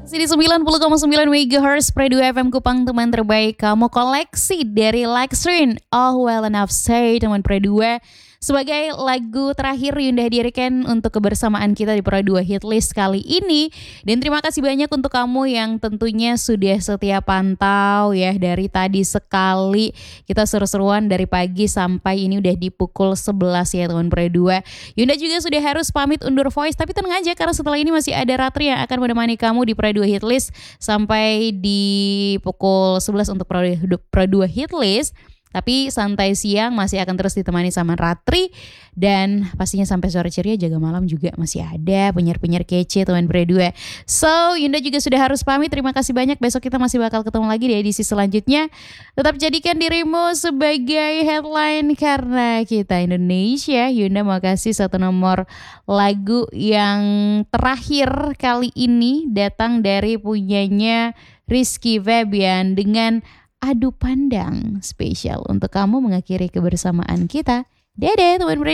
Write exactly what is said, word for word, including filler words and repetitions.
Masih di sembilan puluh koma sembilan megahertz Pre dua F M Kupang, teman terbaik kamu. Koleksi dari Lexrin, All Well Enough Say, teman Pre dua. Sebagai lagu terakhir Yunda hadirkan untuk kebersamaan kita di Pre dua Hitlist kali ini. Dan terima kasih banyak untuk kamu yang tentunya sudah setia pantau ya. Dari tadi sekali kita seru-seruan dari pagi sampai ini udah di pukul sebelas ya teman Pre dua. Yunda juga sudah harus pamit undur voice, tapi tenang aja karena setelah ini masih ada Ratri yang akan menemani kamu di Pre dua Hitlist sampai di pukul sebelas untuk Pre dua Hitlist. Tapi santai siang masih akan terus ditemani sama Ratri. Dan pastinya sampai sore ceria jaga malam juga masih ada penyiar-penyiar kece teman Pre dua. So Yunda juga sudah harus pamit. Terima kasih banyak. Besok kita masih bakal ketemu lagi di edisi selanjutnya. Tetap jadikan dirimu sebagai headline karena kita Indonesia. Yunda mau kasih satu nomor lagu yang terakhir kali ini datang dari punyanya Rizky Febian dengan Adu Pandang, spesial untuk kamu mengakhiri kebersamaan kita. Dadah teman Pre